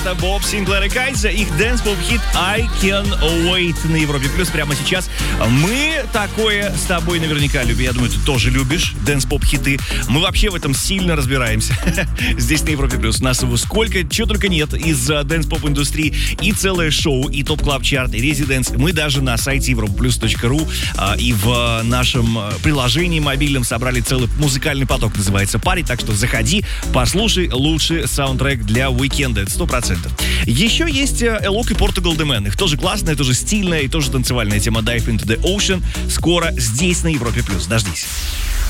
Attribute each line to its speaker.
Speaker 1: Это Боб Синклер и Кайза. Их дэнс-поп-хит I Can Wait на Европе Плюс прямо сейчас. Мы такое с тобой наверняка любим. Я думаю, ты тоже любишь дэнс-поп-хиты. Мы вообще в этом сильно разбираемся. Здесь на Европе Плюс. У нас его сколько, чего только нет из дэнс-поп-индустрии. И целое шоу, и топ-клаб-чарт, и резиденс. Мы даже на сайте europaplus.ru и в нашем приложении мобильном собрали целый музыкальный поток, называется «Пари». Так что заходи, послушай лучший саундтрек для уикенда. Это 100%. Еще есть Элок и Portugal The Man. Их тоже классная, тоже стильная и тоже танцевальная тема Dive Into The Ocean. Скоро здесь на Европе Плюс. Дождись.